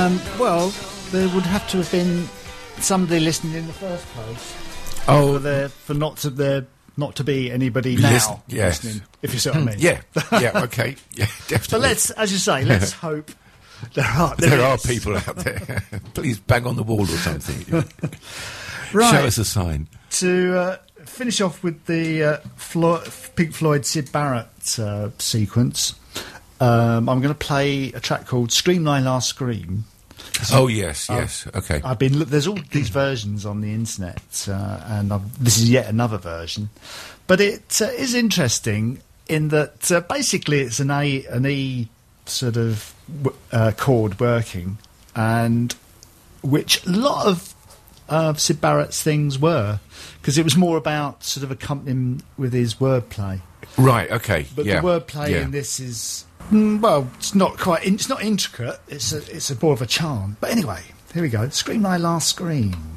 Well, there would have to have been somebody listening in the first place. Oh, For not to be anybody now listening, if you see what I mean. Yeah, okay, yeah, definitely. But let's hope there are people out there. Please bang on the wall or something. Right. Show us a sign. To finish off with the Pink Floyd Syd Barrett sequence, I'm going to play a track called "Scream Thy Last Scream." Oh yes, okay. There's all these versions on the internet, and this is yet another version, but it is interesting in that basically it's an E sort of chord working, and which a lot of Syd Barrett's things were, because it was more about sort of accompanying with his wordplay. Right. Okay. But the wordplay in this is. Well, it's not quite. It's not intricate. It's a more of a charm. But anyway, here we go. Scream Thy Last Scream.